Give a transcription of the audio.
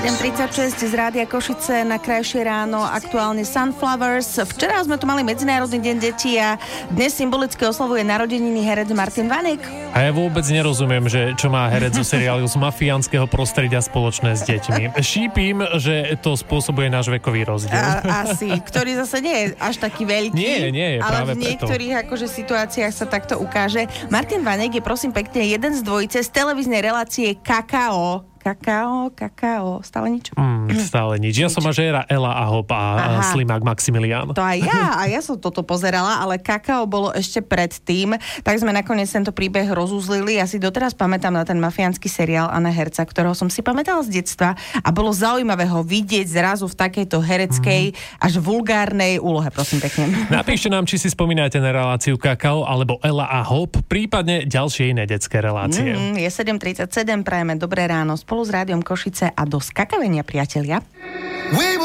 7:36 z Rádia Košice na krajšie ráno, aktuálne Sunflowers. Včera sme tu mali Medzinárodný deň detí a dnes symbolicky oslavuje narodeniny herec Martin Vanek. A ja vôbec nerozumiem, že čo má herec zo seriálu z mafiánskeho prostredia spoločné s deťmi. Šípim, že to spôsobuje náš vekový rozdiel. Asi, ktorý zase nie je až taký veľký. Nie, ale práve v niektorých akože situáciách sa takto ukáže. Martin Vanek je prosím pekne jeden z dvojice z televíznej relácie Kakao. Kakao, stále nič? Stále nič. Ja som až éra Ela a Hop a Slimák Maximilián. To aj ja, a ja som toto pozerala, ale Kakao bolo ešte predtým, tak sme nakoniec tento príbeh rozuzlili. Ja si doteraz pamätám na ten mafiánsky seriál Anna Herca, ktorého som si pamätala z detstva a bolo zaujímavé ho vidieť zrazu v takejto hereckej až vulgárnej úlohe, prosím pekne. Napíšte nám, či si spomínate na reláciu Kakao alebo Ela a Hop, prípadne ďalšie iné detské relácie. Je 7:37, prajeme dobré ráno spolu s Rádiom Košice a do skakavenia, priatelia.